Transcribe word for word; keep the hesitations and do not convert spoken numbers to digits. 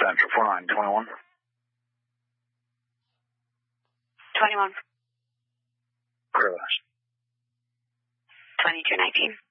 Central, four nine twenty-one. twenty-one. Clear last. twenty-two nineteen.